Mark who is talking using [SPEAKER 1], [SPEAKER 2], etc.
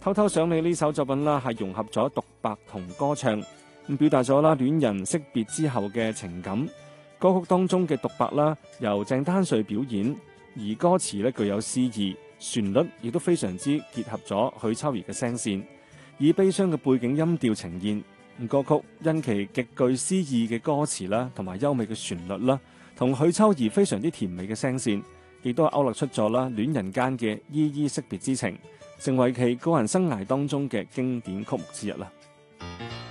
[SPEAKER 1] 偷偷想你呢首作品啦，係融合咗獨白同歌唱，咁表達咗啦戀人惜別之後嘅情感。歌曲當中嘅獨白啦，由鄭丹瑞表演，而歌詞咧具有詩意，旋律亦都非常之結合咗許秋怡嘅聲線，以悲傷嘅背景音調呈現。歌曲因其極具詩意嘅歌詞啦，同埋優美嘅旋律啦，同許秋怡非常之甜美嘅聲線，亦都係勾勒出咗啦戀人間嘅依依惜別之情，成為其個人生涯當中嘅經典曲目之一啦。